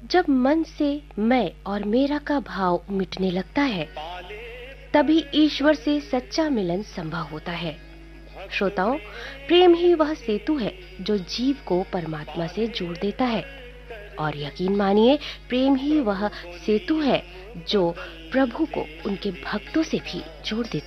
जब मन से मैं और मेरा का भाव मिटने लगता है, तभी ईश्वर से सच्चा मिलन संभव होता है। श्रोताओं, प्रेम ही वह सेतु है जो जीव को परमात्मा से जोड़ देता है। और यकीन मानिए, प्रेम ही वह सेतु है जो प्रभु को उनके भक्तों से भी जोड़ देता है।